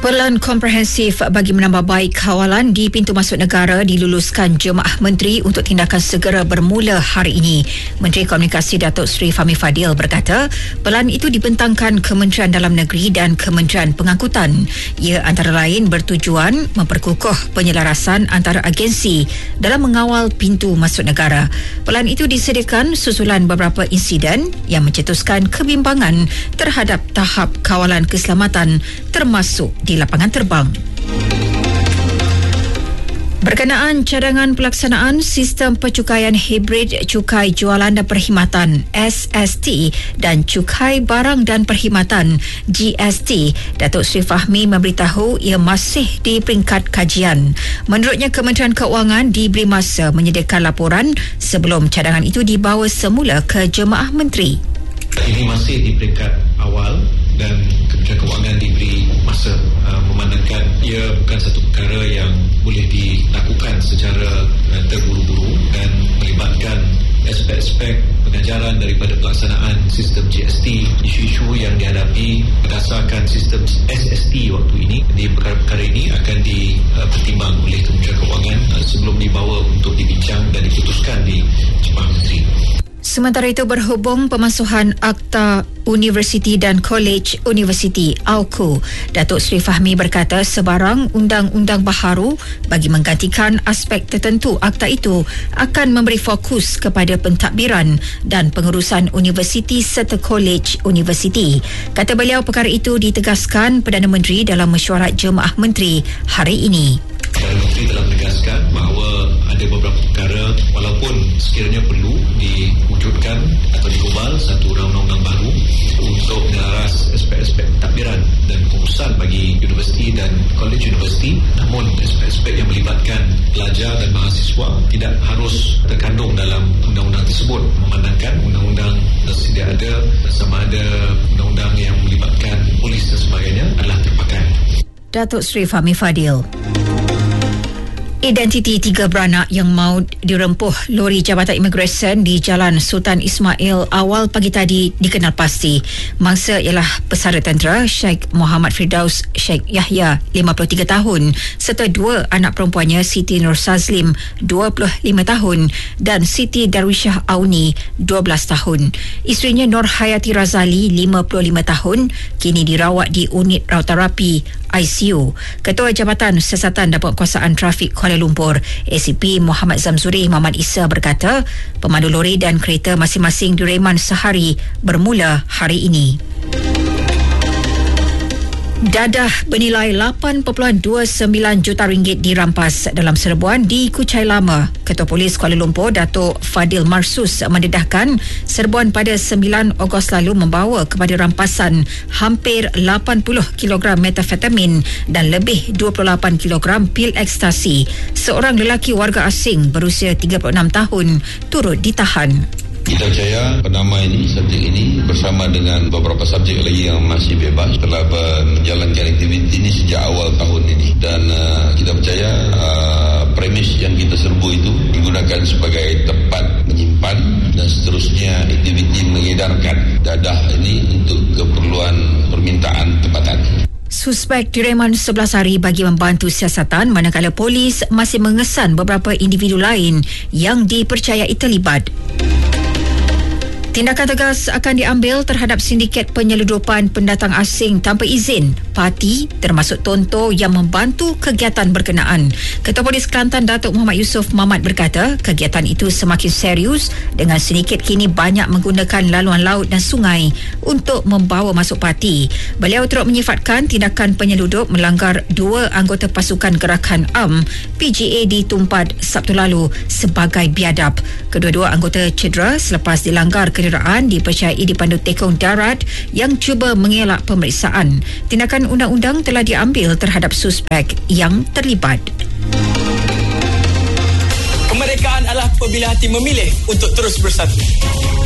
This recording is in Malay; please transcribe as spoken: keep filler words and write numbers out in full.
Pelan komprehensif bagi menambah baik kawalan di pintu masuk negara diluluskan Jemaah Menteri untuk tindakan segera bermula hari ini. Menteri Komunikasi Datuk Seri Fahmi Fadil berkata, pelan itu dibentangkan Kementerian Dalam Negeri dan Kementerian Pengangkutan. Ia antara lain bertujuan memperkukuh penyelarasan antara agensi dalam mengawal pintu masuk negara. Pelan itu disediakan susulan beberapa insiden yang mencetuskan kebimbangan terhadap tahap kawalan keselamatan termasuk di lapangan terbang. Berkenaan cadangan pelaksanaan Sistem Percukaian Hibrid Cukai Jualan dan Perkhidmatan S S T dan Cukai Barang dan Perkhidmatan G S T, Datuk Seri Fahmi memberitahu ia masih di peringkat kajian. Menurutnya, Kementerian Keuangan diberi masa menyediakan laporan sebelum cadangan itu dibawa semula ke Jemaah Menteri. Ini masih di peringkat awal dan Kementerian Keuangan diberi masa uh, memandangkan ia bukan satu perkara yang boleh dilakukan secara uh, terburu-buru dan melibatkan aspek-aspek pengajaran daripada pelaksanaan sistem G S T, isu-isu yang dihadapi berdasarkan sistem S S T waktu ini. Di perkara-perkara ini akan dipertimbang uh, oleh Kementerian Keuangan uh, sebelum dibawa untuk dibincang dan diputuskan di Jemaah Menteri. Sementara itu, berhubung pemasuhan Akta Universiti dan Kolej Universiti A U K U, Datuk Seri Fahmi berkata sebarang undang-undang baharu bagi menggantikan aspek tertentu akta itu akan memberi fokus kepada pentadbiran dan pengurusan universiti serta kolej universiti. Kata beliau, perkara itu ditegaskan Perdana Menteri dalam mesyuarat Jemaah Menteri hari ini. Perdana Menteri telah menegaskan bahawa ada beberapa perkara walaupun sekiranya perlu diwujudkan atau digubal satu undang-undang baru untuk menyelaras aspek-aspek pentadbiran dan pengurusan bagi universiti dan kolej universiti, namun aspek-aspek yang melibatkan pelajar dan mahasiswa tidak harus terkandung dalam undang-undang tersebut, memandangkan undang-undang yang sedia ada sama ada undang-undang yang melibatkan polis dan sebagainya adalah terpakai. Datuk Seri Fahmi Fadil. Identiti tiga beranak yang maut dirempuh lori Jabatan Imigresen di Jalan Sultan Ismail awal pagi tadi dikenal pasti. Mangsa ialah pesara tentera Sheikh Muhammad Firdaus Sheikh Yahya, lima puluh tiga tahun, serta dua anak perempuannya, Siti Nur Sazlim, dua puluh lima tahun dan Siti Darwishah Auni, dua belas tahun. Isterinya Nur Hayati Razali, lima puluh lima tahun, kini dirawat di unit rawatarapi I C U. Ketua Jabatan Siasatan dan Penguasaan Trafik Kuala Lumpur, A C P Muhammad Zamzuri Muhammad Isa berkata, pemandu lori dan kereta masing-masing direman sehari bermula hari ini. Dadah bernilai lapan perpuluhan dua sembilan juta ringgit dirampas dalam serbuan di Kuchai Lama. Ketua Polis Kuala Lumpur, Datuk Fadil Marsus mendedahkan serbuan pada sembilan Ogos lalu membawa kepada rampasan hampir lapan puluh kilogram metafetamin dan lebih dua puluh lapan kilogram pil ekstasi. Seorang lelaki warga asing berusia tiga puluh enam tahun turut ditahan. Kita percaya penama ini, subjek ini bersama dengan beberapa subjek lagi yang masih bebas telah menjalankan aktiviti ini sejak awal tahun ini, dan uh, kita percaya uh, premis yang kita serbu itu digunakan sebagai tempat menyimpan dan seterusnya aktiviti mengedarkan dadah ini untuk keperluan permintaan tempatan. Suspek direman sebelas hari bagi membantu siasatan, manakala polis masih mengesan beberapa individu lain yang dipercayai terlibat. Tindakan tegas akan diambil terhadap sindiket penyeludupan pendatang asing tanpa izin, parti termasuk Tonto yang membantu kegiatan berkenaan. Ketua Polis Kelantan Datuk Muhammad Yusof Mamat berkata, kegiatan itu semakin serius dengan sindiket kini banyak menggunakan laluan laut dan sungai untuk membawa masuk parti. Beliau turut menyifatkan tindakan penyeludup melanggar dua anggota pasukan gerakan A M P G A di Tumpad Sabtu lalu sebagai biadab. Kedua-dua anggota cedera selepas dilanggar kenderaan dipercayai dipandu tekong darat yang cuba mengelak pemeriksaan. Tindakan undang-undang telah diambil terhadap suspek yang terlibat. Kemerdekaan adalah apabila hati memilih untuk terus bersatu.